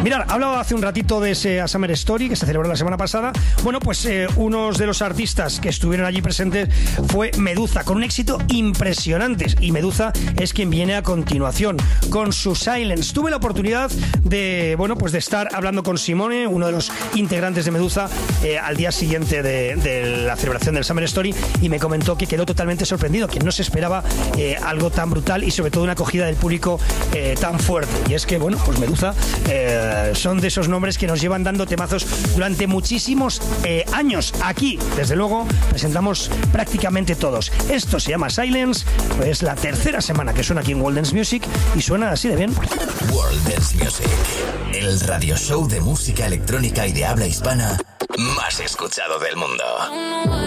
Mirad, hablaba hace un ratito de ese A Summer Story que se celebró la semana pasada. Bueno, pues unos de los artistas que estuvieron allí presentes fue Meduza, con un éxito impresionante. Y Meduza es quien viene a continuación con su Silence. Tuve la oportunidad de, bueno, pues de estar hablando con Simone, uno de los integrantes de Meduza, al día siguiente de la celebración del Summer Story, y me comentó que quedó totalmente sorprendido, que no se esperaba algo tan brutal y sobre todo una acogida del público tan fuerte. Y es que, bueno, pues Meduza son de esos nombres que nos llevan dando temazos durante muchísimos años. Aquí, desde luego, presentamos prácticamente todos. Esto se llama Silence, es la tercera semana que suena aquí en World Dance Music y suena así de bien. World Dance Music, el radio show de música electrónica y de habla hispana más escuchado del mundo.